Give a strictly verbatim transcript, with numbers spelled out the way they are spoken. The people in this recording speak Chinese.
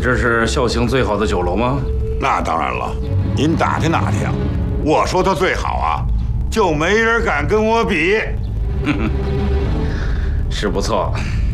这是孝行最好的酒楼吗？ 那当然了，您打听打听。我说它最好啊，就没人敢跟我比。 是不错，